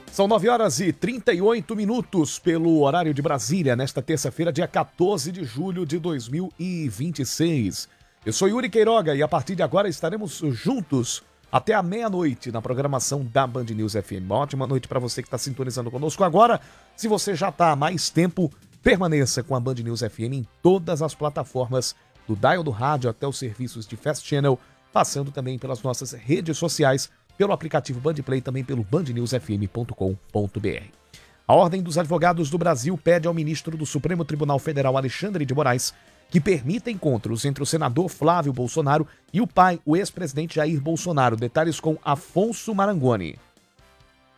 São 9h38 pelo horário de Brasília, nesta terça-feira, dia 14 de julho de 2026. Eu sou Yuri Queiroga e a partir de agora estaremos juntos até a meia-noite na programação da Band News FM. Uma ótima noite para você que está sintonizando conosco agora. Se você já está há mais tempo, permaneça com a Band News FM em todas as plataformas, do dial do rádio até os serviços de Fast Channel, passando também pelas nossas redes sociais, pelo aplicativo Bandplay, também pelo bandnewsfm.com.br. A Ordem dos Advogados do Brasil pede ao ministro do Supremo Tribunal Federal, Alexandre de Moraes, que permita encontros entre o senador Flávio Bolsonaro e o pai, o ex-presidente Jair Bolsonaro. Detalhes com Afonso Marangoni.